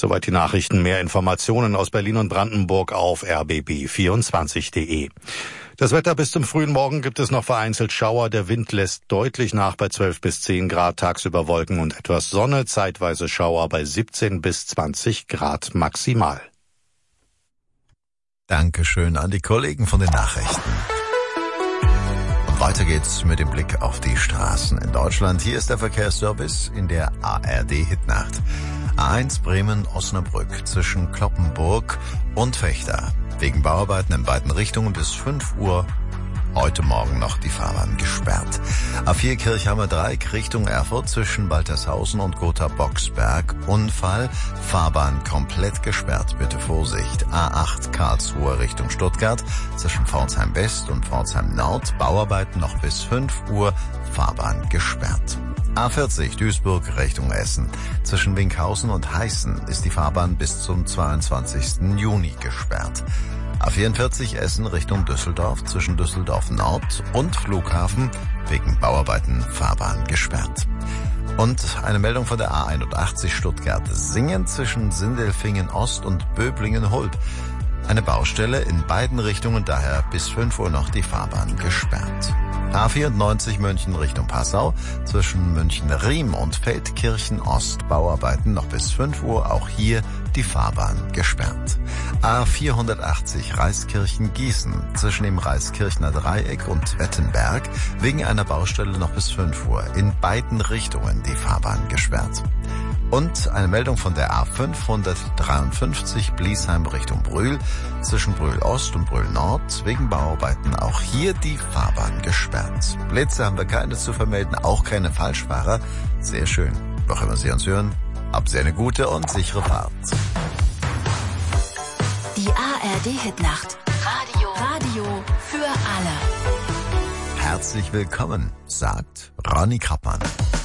Soweit die Nachrichten. Mehr Informationen aus Berlin und Brandenburg auf rbb24.de. Das Wetter: bis zum frühen Morgen gibt es noch vereinzelt Schauer. Der Wind lässt deutlich nach bei 12 bis 10 Grad, tagsüber Wolken und etwas Sonne, zeitweise Schauer bei 17 bis 20 Grad maximal. Dankeschön an die Kollegen von den Nachrichten. Und weiter geht's mit dem Blick auf die Straßen in Deutschland. Hier ist der Verkehrsservice in der ARD-Hitnacht. A1 Bremen-Osnabrück zwischen Cloppenburg und Vechta. Wegen Bauarbeiten in beiden Richtungen bis 5 Uhr heute Morgen noch die Fahrbahn gesperrt. A4 Kirchheimer Dreieck Richtung Erfurt zwischen Waltershausen und Gotha-Boxberg. Unfall, Fahrbahn komplett gesperrt, bitte Vorsicht. A8 Karlsruhe Richtung Stuttgart zwischen Pforzheim West und Pforzheim Nord. Bauarbeiten noch bis 5 Uhr, Fahrbahn gesperrt. A40 Duisburg Richtung Essen. Zwischen Winkhausen und Heißen ist die Fahrbahn bis zum 22. Juni gesperrt. A44 Essen Richtung Düsseldorf zwischen Düsseldorf Nord und Flughafen wegen Bauarbeiten Fahrbahn gesperrt. Und eine Meldung von der A81 Stuttgart-Singen zwischen Sindelfingen Ost und Böblingen-Hulb. Eine Baustelle in beiden Richtungen, daher bis 5 Uhr noch die Fahrbahn gesperrt. A94 München Richtung Passau zwischen München-Riem und Feldkirchen Ost. Bauarbeiten noch bis 5 Uhr, auch hier die Fahrbahn gesperrt. A480 Reiskirchen-Gießen zwischen dem Reiskirchner Dreieck und Wettenberg wegen einer Baustelle noch bis 5 Uhr. In beiden Richtungen die Fahrbahn gesperrt. Und eine Meldung von der A553 Bliesheim Richtung Brühl zwischen Brühl Ost und Brühl Nord wegen Bauarbeiten auch hier die Fahrbahn gesperrt. Blitze haben wir keine zu vermelden, auch keine Falschfahrer. Sehr schön. Noch immer Sie uns hören, habt Sie eine gute und sichere Fahrt. Die ARD-Hitnacht. Radio für alle. Herzlich willkommen, sagt Ronny Krappmann.